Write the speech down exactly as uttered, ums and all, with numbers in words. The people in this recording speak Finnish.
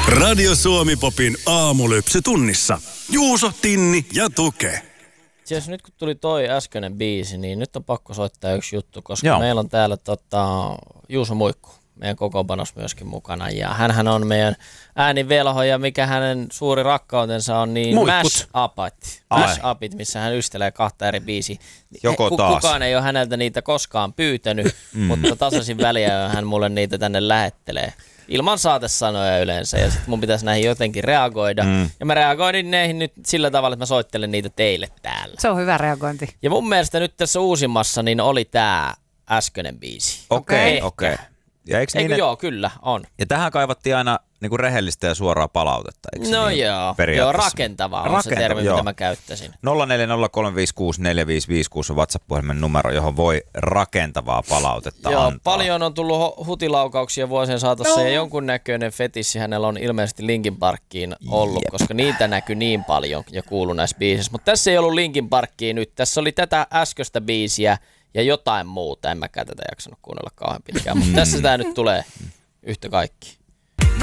Radio Suomi Popin aamulypsy tunnissa. Juuso, Tinni ja Tuke. Siis nyt kun tuli toi äskeinen biisi, niin nyt on pakko soittaa yksi juttu, koska Joo. meillä on täällä tota, Juuso Muikku, meidän kokoonpanossa myöskin mukana. Ja hänhän on meidän äänivelho ja mikä hänen suuri rakkautensa on, niin mash-upit. Mash-upit, missä hän ystelee kahta eri biisiä. Joko taas. Kukaan ei ole häneltä niitä koskaan pyytänyt, mm. mutta tasaisin väliä hän mulle niitä tänne lähettelee. Ilman saatesanoja yleensä, ja sitten mun pitäisi näihin jotenkin reagoida. Mm. Ja mä reagoin näihin nyt sillä tavalla, että mä soittelen niitä teille täällä. Se on hyvä reagointi. Ja mun mielestä nyt tässä uusimmassa niin oli tää äskeinen biisi. Okei, okei. Okay. Eikö niin, joo, kyllä, on. Ja tähän kaivattiin aina niinku rehellistä ja suoraa palautetta, eikö No niin, joo, joo, rakentavaa on Rakentava, se termi, joo. mitä mä käyttäisin. nolla neljä nolla kolme viisi kuusi neljä viisi viisi kuusi on WhatsApp-puhelimen numero, johon voi rakentavaa palautetta joo, antaa. Paljon on tullut hutilaukauksia vuosien saatossa no. ja jonkunnäköinen fetissi hänellä on ilmeisesti Linkin Parkkiin ollut, Jep. koska niitä näkyy niin paljon ja kuuluu näissä biisissä. Mutta tässä ei ollut Linkin Parkkiin nyt, tässä oli tätä äskeistä biisiä ja jotain muuta. En mäkään tätä jaksanut kuunnella kauhean pitkään, mutta tässä tämä nyt tulee yhtä kaikki.